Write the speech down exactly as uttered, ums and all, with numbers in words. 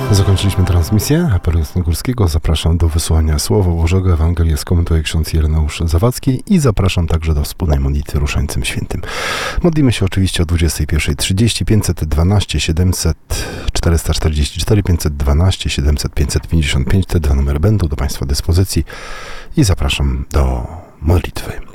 Zakończyliśmy transmisję Apelu Jasnogórskiego. Zapraszam do wysłuchania Słowa Bożego. Ewangelię skomentuje ksiądz Ireneusz Zawadzki i zapraszam także do wspólnej modlitwy Różańcem Świętym. Modlimy się oczywiście o dwudziestej pierwszej trzydzieści, pięćset dwanaście siedemset czterysta czterdzieści cztery, pięćset dwanaście siedemset pięćset pięćdziesiąt pięć. Te dwa numery będą do Państwa dyspozycji i zapraszam do modlitwy.